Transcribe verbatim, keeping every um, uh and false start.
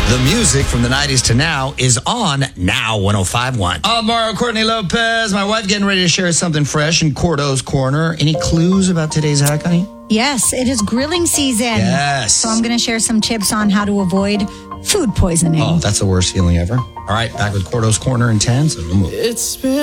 The music from the nineties to now is on Now one oh five point one. I'm Mario Courtney Lopez. My wife getting ready to share something fresh in Cordo's Corner. Any clues about today's hack, honey? Yes, it is grilling season. Yes. So I'm going to share some tips on how to avoid food poisoning. Oh, that's the worst feeling ever. All right, back with Cordo's Corner in ten, so no move. It's been